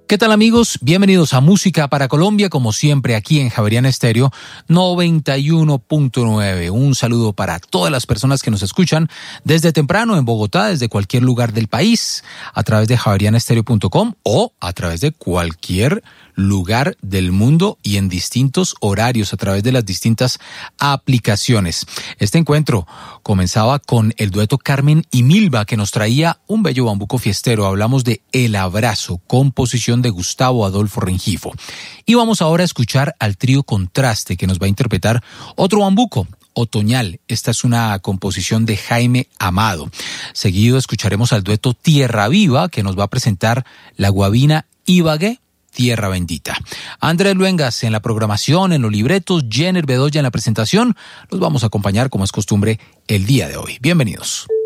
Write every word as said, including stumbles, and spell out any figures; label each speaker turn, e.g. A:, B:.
A: ¿Qué tal, amigos? Bienvenidos a Música para Colombia, como siempre aquí en Javeriana Estéreo noventa y uno punto nueve. Un saludo para todas las personas que nos escuchan desde temprano en Bogotá, desde cualquier lugar del país, a través de javeriana estéreo punto com o a través de cualquier lugar del mundo y en distintos horarios a través de las distintas aplicaciones. Este encuentro comenzaba con el dueto Carmen y Milva, que nos traía un bello bambuco fiestero. Hablamos de El Abrazo, composición de Gustavo Adolfo Rengifo. Y vamos ahora a escuchar al trío Contraste, que nos va a interpretar otro bambuco, Otoñal. Esta es una composición de Jaime Amado. Seguido escucharemos al dueto Tierra Viva, que nos va a presentar La Guabina Ibagué, Tierra Bendita. Andrés Luengas en la programación, en los libretos, Jenner Bedoya en la presentación. Los vamos a acompañar como es costumbre el día de hoy. Bienvenidos.